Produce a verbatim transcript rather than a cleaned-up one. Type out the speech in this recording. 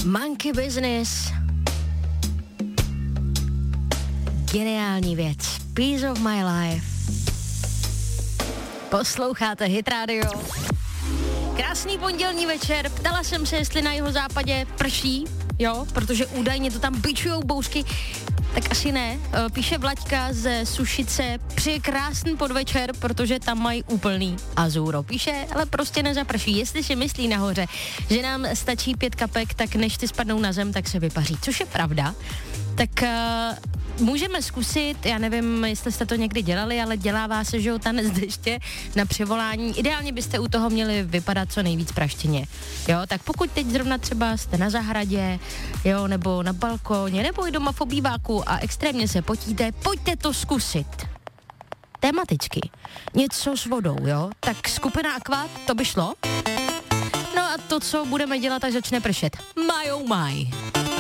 Monkey Business. Geniální věc. Piece of my life. Posloucháte Hit Radio. Krásný pondělní večer. Ptala jsem se, jestli na jeho západě prší, jo, protože údajně to tam bičujou bouřky. Tak asi ne. Píše Vlaďka ze Sušice, přeje krásný podvečer, protože tam mají úplný azúro. Píše, ale prostě nezaprší. Jestli si myslí nahoře, že nám stačí pět kapek, tak než ty spadnou na zem, tak se vypaří. Což je pravda. Tak uh, můžeme zkusit, já nevím, jestli jste to někdy dělali, ale dělává se, že jo, tanec deště na přivolání. Ideálně byste u toho měli vypadat co nejvíc praštěně. Jo, tak pokud teď zrovna třeba jste na zahradě, jo, nebo na balkóně, nebo i doma v obýváku a extrémně se potíte, pojďte to zkusit. Tematicky. Něco s vodou, jo? Tak skupina Aqua, to by šlo? No a to, co budeme dělat, až začne pršet. Majou maj.